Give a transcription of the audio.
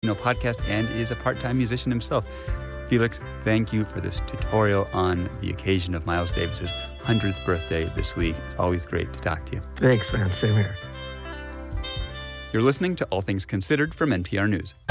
podcast and is a part-time musician himself. Felix, thank you for this tutorial on the occasion of Miles Davis's 100th birthday this week. It's always great to talk to you. Thanks, man. Same here. You're listening to All Things Considered from NPR News.